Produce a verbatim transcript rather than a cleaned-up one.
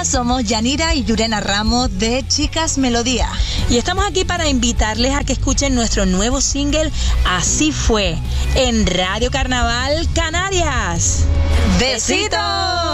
somos Yanira y Yurena Ramos de Chicas Melodía. Y estamos aquí para invitarles a que escuchen nuestro nuevo single, Así Fue, en Radio Carnaval Canarias. ¡Besitos!